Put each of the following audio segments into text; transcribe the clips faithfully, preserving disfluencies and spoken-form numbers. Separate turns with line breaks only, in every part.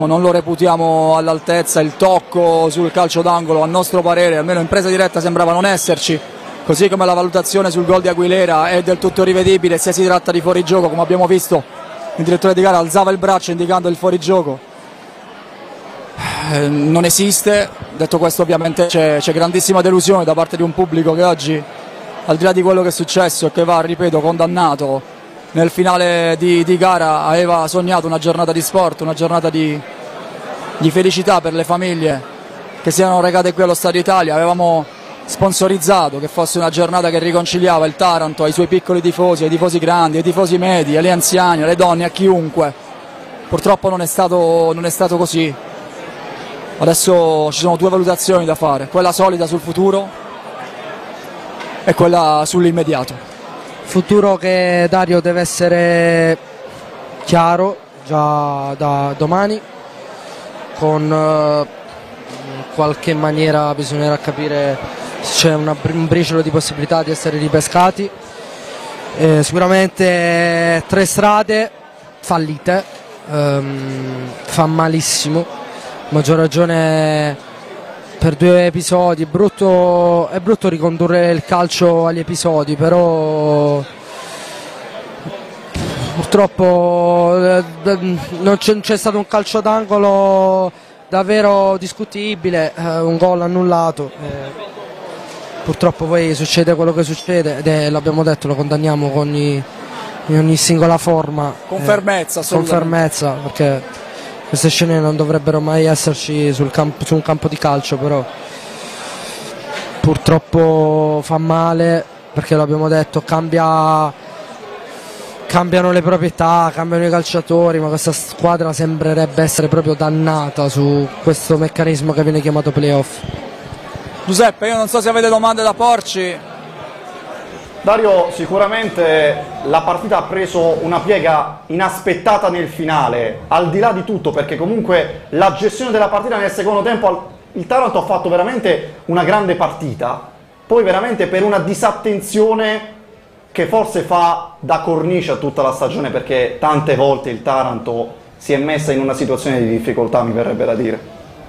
non lo reputiamo all'altezza, il tocco sul calcio d'angolo a nostro parere, almeno in presa diretta sembrava non esserci, così come la valutazione sul gol di Aguilera è del tutto rivedibile se si tratta di fuorigioco, come abbiamo visto il direttore di gara alzava il braccio indicando il fuorigioco, eh, non esiste. Detto questo, ovviamente c'è grandissima delusione da parte di un pubblico che oggi, al di là di quello che è successo e che va, ripeto, condannato, nel finale di, di gara aveva sognato una giornata di sport, una giornata di, di felicità per le famiglie che si erano recate qui allo Stadio Italia. Avevamo sponsorizzato che fosse una giornata che riconciliava il Taranto ai suoi piccoli tifosi, ai tifosi grandi, ai tifosi medi, agli anziani, alle donne, a chiunque. Purtroppo non è stato, non è stato così. Adesso ci sono due valutazioni da fare, quella solida sul futuro e quella sull'immediato.
Futuro che, Dario, deve essere chiaro già da domani, con eh, in qualche maniera bisognerà capire se c'è una, un briciolo di possibilità di essere ripescati. Eh, sicuramente tre strade fallite, ehm, fa malissimo, maggior ragione per due episodi. È brutto, è brutto ricondurre il calcio agli episodi, però purtroppo eh, non c'è stato un calcio d'angolo davvero discutibile, eh, un gol annullato. Eh, purtroppo poi succede quello che succede ed è, l'abbiamo detto, lo condanniamo con ogni, in ogni singola forma.
Con fermezza,
eh, con fermezza, perché queste scene non dovrebbero mai esserci sul campo, su un campo di calcio, però purtroppo fa male, perché l'abbiamo detto, cambia, cambiano le proprietà, cambiano i calciatori, ma questa squadra sembrerebbe essere proprio dannata su questo meccanismo che viene chiamato playoff.
Giuseppe, io non so se avete domande da porci.
Dario, sicuramente la partita ha preso una piega inaspettata nel finale, al di là di tutto, perché comunque la gestione della partita nel secondo tempo, il Taranto ha fatto veramente una grande partita, poi veramente per una disattenzione che forse fa da cornice a tutta la stagione, perché tante volte il Taranto si è messa in una situazione di difficoltà, mi verrebbe da dire.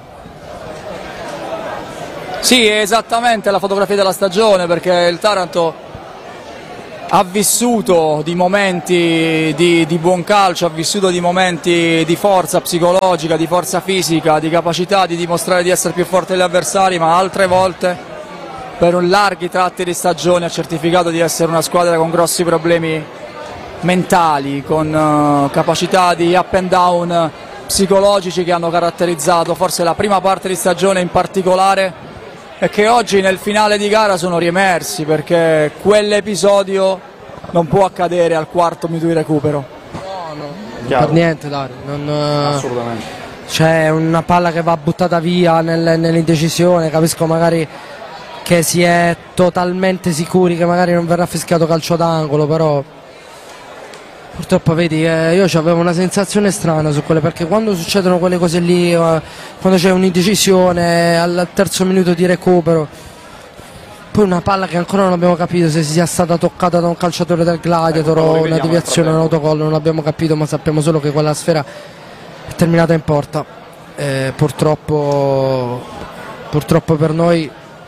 Sì, è esattamente la fotografia della stagione, perché il Taranto ha vissuto di momenti di, di buon calcio, ha vissuto di momenti di forza psicologica, di forza fisica, di capacità di dimostrare di essere più forte degli avversari, ma altre volte per un larghi tratti di stagione ha certificato di essere una squadra con grossi problemi mentali, con uh, capacità di up and down psicologici che hanno caratterizzato forse la prima parte di stagione in particolare, e che oggi nel finale di gara sono riemersi, perché quell'episodio non può accadere al quarto minuto di recupero.
No, no, per niente, Dario. Non,
assolutamente.
C'è una palla che va buttata via nel, nell'indecisione, capisco magari che si è totalmente sicuri che magari non verrà fischiato calcio d'angolo, però purtroppo vedi, eh, io avevo una sensazione strana su quelle, perché quando succedono quelle cose lì, eh, quando c'è un'indecisione al terzo minuto di recupero, poi una palla che ancora non abbiamo capito se sia stata toccata da un calciatore del Gladiator o una deviazione, un autogol, non abbiamo capito, ma sappiamo solo che quella sfera è terminata in porta. Eh, purtroppo, purtroppo per noi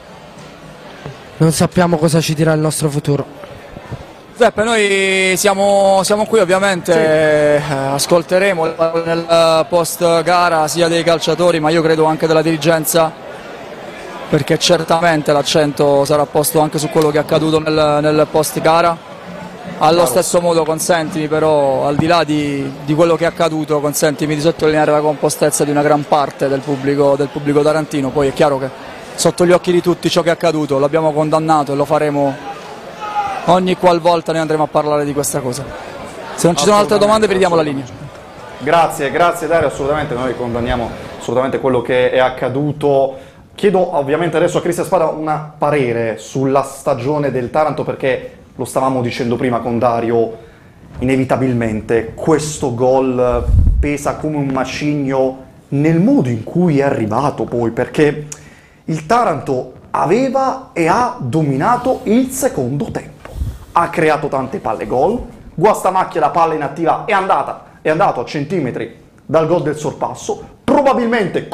non sappiamo cosa ci dirà il nostro futuro.
Giuseppe, noi siamo, siamo qui ovviamente, sì. eh, ascolteremo nel post gara sia dei calciatori, ma io credo anche della dirigenza, perché certamente l'accento sarà posto anche su quello che è accaduto nel, nel post gara. Allo Bravo. stesso modo consentimi però, al di là di, di quello che è accaduto, consentimi di sottolineare la compostezza di una gran parte del pubblico, del pubblico tarantino. Poi è chiaro che sotto gli occhi di tutti ciò che è accaduto l'abbiamo condannato e lo faremo ogni qualvolta ne andremo a parlare di questa cosa. Se non ci sono altre domande vi ridiamo la linea.
Grazie, grazie Dario, assolutamente noi condanniamo assolutamente quello che è accaduto. Chiedo ovviamente adesso a Cristian Spada un parere sulla stagione del Taranto, perché lo stavamo dicendo prima con Dario, inevitabilmente questo gol pesa come un macigno nel modo in cui è arrivato poi, perché il Taranto aveva e ha dominato il secondo tempo. Ha creato tante palle gol, Guastamacchia la palla inattiva è andata, è andato a centimetri dal gol del sorpasso, probabilmente